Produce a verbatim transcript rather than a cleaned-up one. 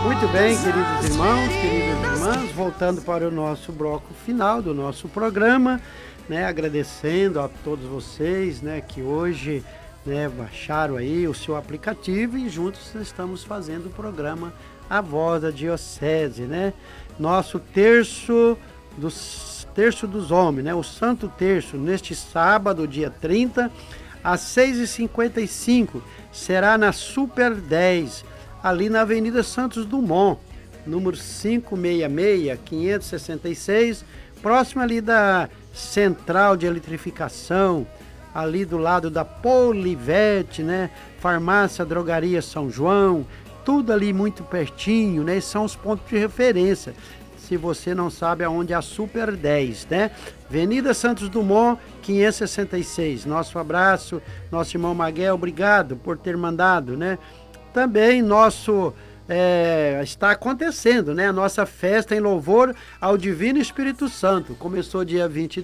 Muito bem, queridos irmãos, queridas irmãs, voltando para o nosso bloco final do nosso programa, né, agradecendo a todos vocês, né, que hoje, né, baixaram aí o seu aplicativo e juntos estamos fazendo o programa A Voz da Diocese, né, nosso terço dos, terço dos homens, né, o Santo Terço, neste sábado, dia trinta, às seis e cinquenta e cinco, será na Super dez, ali na Avenida Santos Dumont, número quinhentos e sessenta e seis, quinhentos e sessenta e seis, próximo ali da Central de Eletrificação, ali do lado da Polivete, né? Farmácia, Drogaria São João, tudo ali muito pertinho, né? Esses são os pontos de referência, se você não sabe aonde é a Super dez, né? Avenida Santos Dumont, quinhentos e sessenta e seis. Nosso abraço, nosso irmão Maguel, obrigado por ter mandado, né? Também nosso é, está acontecendo, né? A nossa festa em louvor ao Divino Espírito Santo. Começou dia vinte e